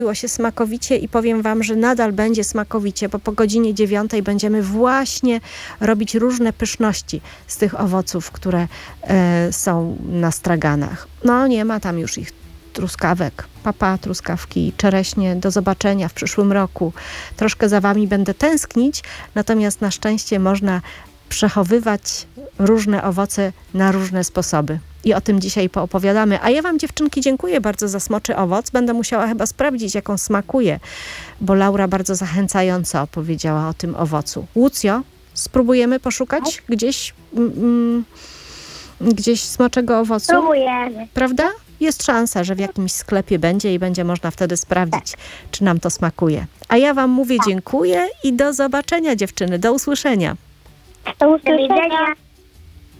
Robiło się smakowicie i powiem wam, że nadal będzie smakowicie, bo po godzinie 9 będziemy właśnie robić różne pyszności z tych owoców, które są na straganach. No nie ma tam już ich truskawek, truskawki, czereśnie. Do zobaczenia w przyszłym roku. Troszkę za wami będę tęsknić, natomiast na szczęście można przechowywać różne owoce na różne sposoby. I o tym dzisiaj poopowiadamy. A ja wam, dziewczynki, dziękuję bardzo za smoczy owoc. Będę musiała chyba sprawdzić, jak on smakuje, bo Laura bardzo zachęcająco opowiedziała o tym owocu. Łucjo, spróbujemy poszukać gdzieś smoczego owocu? Spróbujemy. Prawda? Jest szansa, że w jakimś sklepie będzie i będzie można wtedy sprawdzić, czy nam to smakuje. A ja wam mówię dziękuję i do zobaczenia, dziewczyny. Do usłyszenia. Do usłyszenia.